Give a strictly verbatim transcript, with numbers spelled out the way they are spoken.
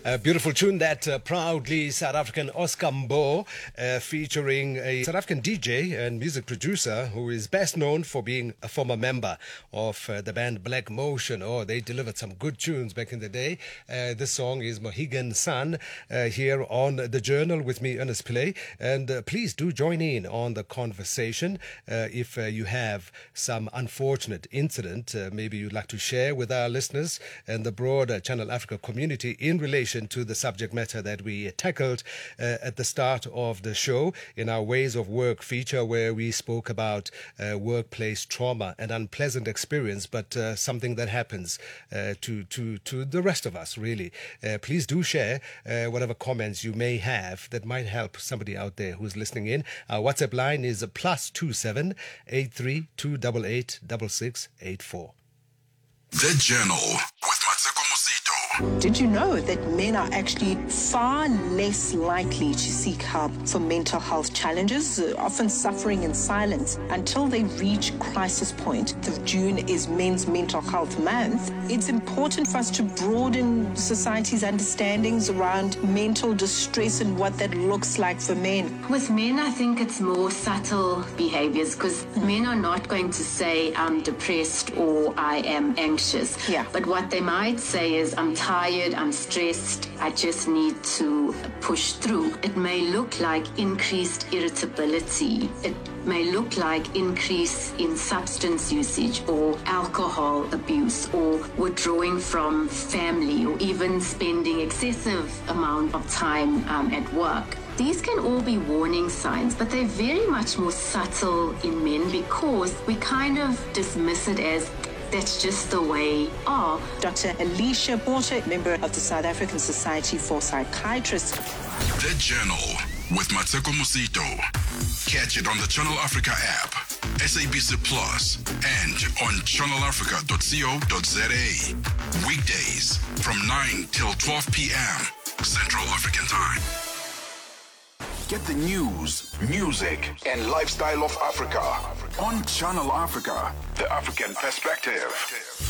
A beautiful tune that uh, proudly South African Oscar Mbo, uh, featuring a South African D J and music producer who is best known for being a former member of uh, the band Black Motion. Oh, they delivered some good tunes back in the day. Uh, this song is Mohegan Sun uh, here on The Journal with me, Ernest Pillay. And uh, please do join in on the conversation uh, if uh, you have some unfortunate incident uh, maybe you'd like to share with our listeners and the broader Channel Africa community in relation to the subject matter that we tackled uh, at the start of the show in our Ways of Work feature, where we spoke about uh, workplace trauma and unpleasant experience, but uh, something that happens uh, to, to, to the rest of us, really. Uh, please do share uh, whatever comments you may have that might help somebody out there who's listening in. Our WhatsApp line is plus two seven eight three two eight eight six six eight four. The Journal with Mateko Mosito. Did you know that men are actually far less likely to seek help for mental health challenges, uh, often suffering in silence until they reach crisis point? The June is Men's Mental Health Month. It's important for us to broaden society's understandings around mental distress and what that looks like for men. With men, I think it's more subtle behaviors, because men are not going to say, I'm depressed or I am anxious. Yeah. But what they might say is, I'm tired, I'm stressed, I just need to push through. It may look like increased irritability. It may look like increase in substance usage or alcohol abuse or withdrawing from family or even spending excessive amount of time um, at work. These can all be warning signs, but they're very much more subtle in men because we kind of dismiss it as that's just the way are. Doctor Alicia Porter, member of the South African Society for Psychiatrists. The Journal with Mateko Mosito. Catch it on the Channel Africa app, S A B C Plus, and on channel africa dot co dot za. Weekdays from nine till twelve p.m. Central African Time. Get the news, music, and lifestyle of Africa on Channel Africa, the African perspective.